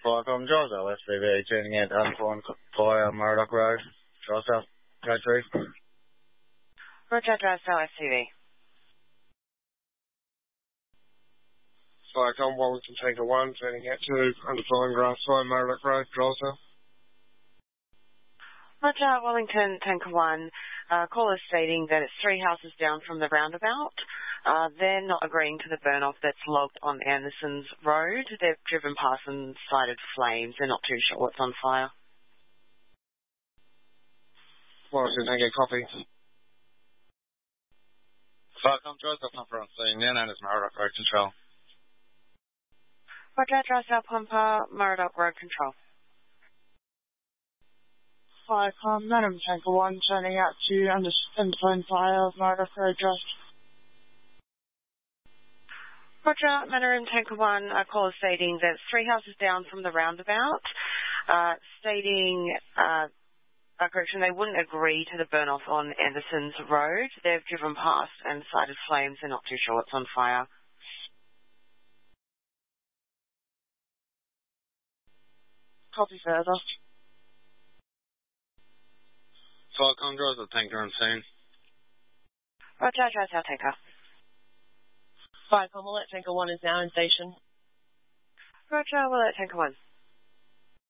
Falcom, Joseph, SCV, turning out unformed via Murdoch Road, Joseph, Go 3. Roger, Drysdale, SCV. Falcom, Wellington Tanker 1, turning out to underflying grass via Murdoch Road, Joseph. Roger, Wellington Tanker 1, caller stating that it's 3 houses down from the roundabout. They're not agreeing to the burn-off that's logged on Anderson's Road. They've driven past and sighted flames. They're not too sure what's on fire. Wellington Tanker, copy. Falcom, Joseph, number on scene, now known as Murdoch Road Control. Roger, Drysdale, Pumper, Murdoch Road Control. Falcom, Madam Tanker 1, turning out to underflying fire of Murdoch Road, Joseph. Roger, Mandarin Tanker 1, caller stating that it's 3 houses down from the roundabout, correction, they wouldn't agree to the burn-off on Anderson's Road. They've driven past and sighted flames. They're not too sure what's on fire. Copy further. Falcom, Joseph, Tanker on scene. Roger, Drysdale, Tanker. Falcom, Willet Tanker 1 is now in station. Roger, Willet Tanker 1.